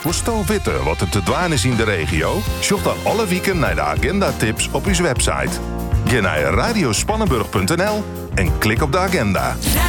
Woest weten wat er te dwaan is in de regio? Zoek dan alle weken naar de agenda-tips op uw website. Ga naar radiospannenburg.nl en klik op de agenda.